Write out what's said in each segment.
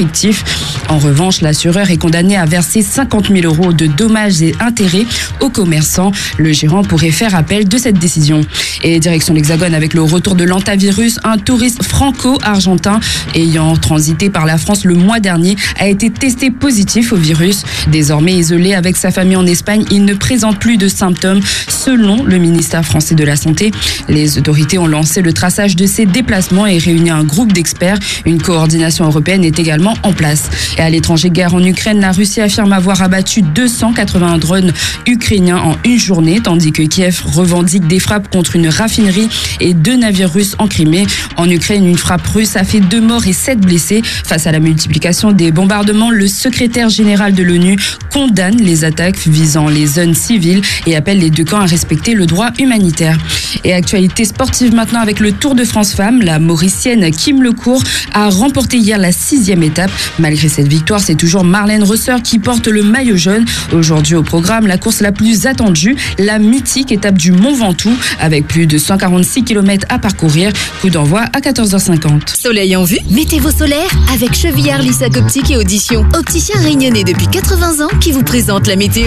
effectifs. En revanche, l'assureur est condamné à verser 50 000 € de dommages et intérêts aux commerçants. Le gérant pourrait faire appel de cette décision. Et direction l'Hexagone avec le retour de l'antavirus, un touriste franco-argentin ayant transité par la France le mois dernier a été testé positif au virus. Désormais isolé avec sa famille en Espagne, il ne présente plus de symptômes selon le ministère français de la Santé. Les autorités ont lancé le traçage de ses déplacements et réuni un groupe d'experts. Une coordination européenne est également en place. Et à l'étranger, guerre en Ukraine, la Russie affirme avoir abattu 280 drones ukrainiens en une journée, tandis que Kiev revendique des frappes contre une raffinerie et 2 navires russes en Crimée. En Ukraine, une frappe russe a fait 2 morts et 7 blessés. Face à la multiplication des bombardements, le secrétaire général de l'ONU condamne les attaques visant les zones civiles et appelle les deux camps à respecter le droit humanitaire. Et actualité sportive maintenant avec le Tour de France Femmes. La Mauricienne Kim Lecourt a remporté hier la 6e étape. Malgré cette victoire, c'est toujours Marlène Reusseur qui porte le maillot jaune. Aujourd'hui au programme, la course la plus attendue, la mythique étape du Mont Ventoux avec plus de 146 km à parcourir. Coup d'envoi à 14h50. Soleil en vue, météo solaire avec Chevillard Lissac Optique et Audition. Opticien réunionnais depuis 80 ans qui vous présente la météo.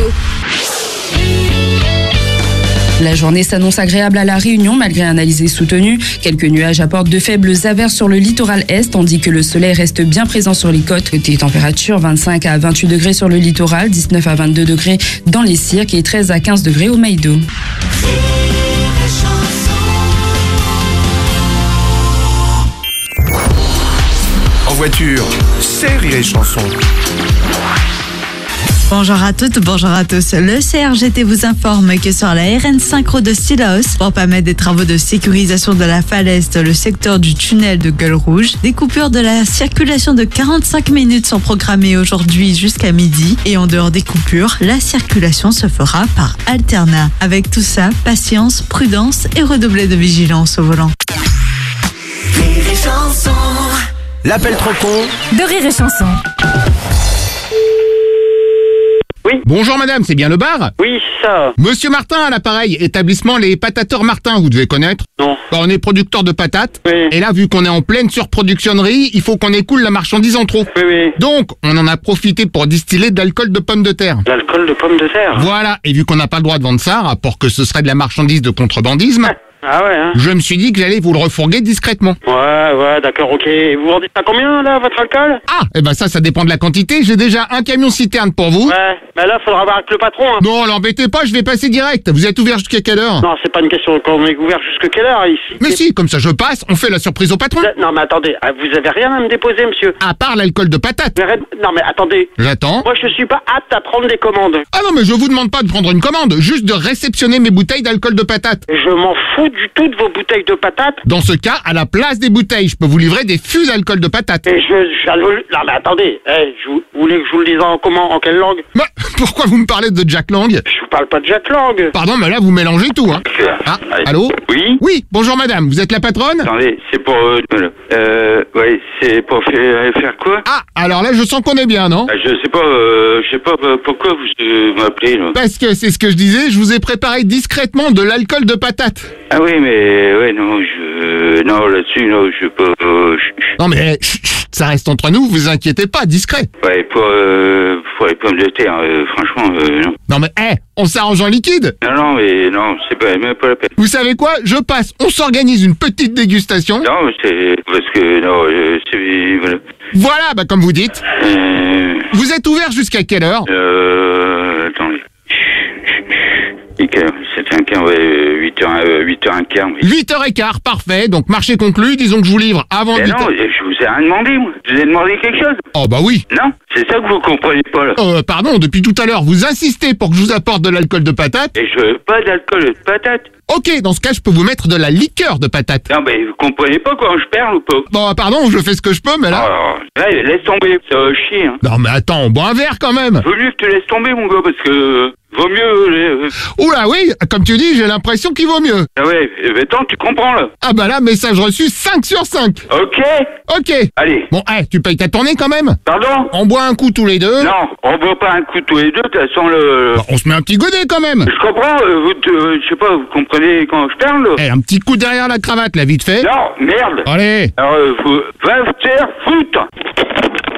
La journée s'annonce agréable à La Réunion malgré un alizé soutenu. Quelques nuages apportent de faibles averses sur le littoral est, tandis que le soleil reste bien présent sur les côtes. Côté température, 25 à 28 degrés sur le littoral, 19 à 22 degrés dans les cirques et 13 à 15 degrés au Maïdo. En voiture, c'est Rire et Chanson. Bonjour à toutes, bonjour à tous. Le CRGT vous informe que sur la RN5 route de Sillaos, pour permettre des travaux de sécurisation de la falaise dans le secteur du tunnel de Gueule Rouge, des coupures de la circulation de 45 minutes sont programmées aujourd'hui jusqu'à midi. Et en dehors des coupures, la circulation se fera par alternat. Avec tout ça, patience, prudence et redoubler de vigilance au volant. Rire et Chanson. L'appel trop con De Rire et Chanson. Oui. Bonjour madame, c'est bien le bar? Oui, c'est ça. Monsieur Martin à l'appareil, établissement Les Patateurs Martin, vous devez connaître. Non. On est producteur de patates. Oui. Et là, vu qu'on est en pleine surproductionnerie, il faut qu'on écoule la marchandise en trop. Oui, oui. Donc, on en a profité pour distiller de l'alcool de pommes de terre. L'alcool de pomme de terre. Voilà, et vu qu'on n'a pas le droit de vendre ça, rapport que ce serait de la marchandise de contrebandisme, Ah ouais, hein. je me suis dit que j'allais vous le refourguer discrètement. Ouais, d'accord, ok. Vous vendez ça combien, là, votre alcool? Ah, eh ben ça dépend de la quantité. J'ai déjà un camion citerne pour vous. Ouais, mais là, faudra voir avec le patron, hein. Non, l'embêtez pas, je vais passer direct. Vous êtes ouvert jusqu'à quelle heure? Non, c'est pas une question qu'on est ouvert jusque quelle heure, ici? Mais si, comme ça je passe, on fait la surprise au patron. Non, mais attendez, vous avez rien à me déposer, monsieur. À part l'alcool de patate. Non, mais attendez. J'attends. Moi, je suis pas apte à prendre des commandes. Ah non, mais je vous demande pas de prendre une commande, juste de réceptionner mes bouteilles d'alcool de patate. Je m'en fous du tout de vos bouteilles de patates. Dans ce cas, à la place des bouteilles, je peux vous livrer des fûts d'alcool de patate. Et non, mais attendez. Vous voulez que je vous le dise en quelle langue? Bah, pourquoi vous me parlez de Jack Lang? Je vous parle pas de Jack Lang. Pardon, mais là, vous mélangez tout, hein. Ah, allô? Oui. Oui, bonjour madame, vous êtes la patronne? Attendez, c'est pour... ouais, c'est pour faire quoi? Ah, alors là, je sens qu'on est bien, non? Je sais pas pourquoi vous m'appelez, là. Parce que c'est ce que je disais, je vous ai préparé discrètement de l'alcool de patate. Ah oui, mais... Ouais, non, non, là-dessus, non, je peux pas... Non mais, ça reste entre nous, vous inquiétez pas, discret. Ouais, pour les pommes de terre, franchement, non. Non mais, on s'arrange en liquide. Non, mais non, c'est pas, même pas la peine. Vous savez quoi? Je passe, on s'organise une petite dégustation. Non, c'est... Parce que, non, c'est... Voilà. Voilà, bah comme vous dites. Vous êtes ouvert jusqu'à quelle heure? Attendez. C'est un quart, ouais, 8h15. 8h15, parfait. Donc marché conclu, disons que je vous livre avant 8h. Non, je vous ai rien demandé, moi. Je vous ai demandé quelque chose. Oh bah oui. Non, c'est ça que vous comprenez pas, là. Pardon, depuis tout à l'heure, vous insistez pour que je vous apporte de l'alcool de patate. Et je veux pas d'alcool de patate. Ok, dans ce cas, je peux vous mettre de la liqueur de patate. Non, mais vous comprenez pas quand je perds ou pas? Bon, pardon, je fais ce que je peux, mais là... Alors, ouais, laisse tomber, ça va chier, hein. Non mais attends, on boit un verre quand même. Vaut mieux que tu laisses tomber, mon gars, parce que... Vaut mieux... Oula oui, comme tu dis, j'ai l'impression qu'il vaut mieux. Ah ouais, attends, tu comprends, là. Ah bah là, message reçu 5 sur 5. Ok. Allez. Bon, tu payes ta tournée quand même? Pardon? On boit un coup tous les deux? Non, on boit pas un coup tous les deux, de toute façon, le... Bah, on se met un petit godet quand même. Je comprends, je sais pas, vous comprenez quand je parle, là? Un petit coup derrière la cravate, là, vite fait. Non, merde. Allez. Alors, va te faire foutre.